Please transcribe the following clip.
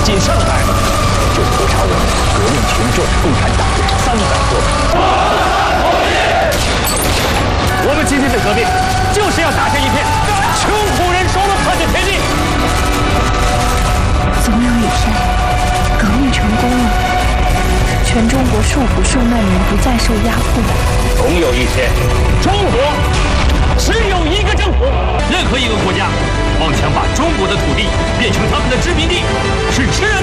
仅上海就屠杀我们革命群众共产党人300多人。我们今天的革命就是要打下一片穷苦人说了算的天地。 总有一天，革命成功了，全中国受苦受难人不再受压迫。 总有一天，中国只有一个政府。任何一个国家妄想把中国的土地变成他们的殖民地，是痴人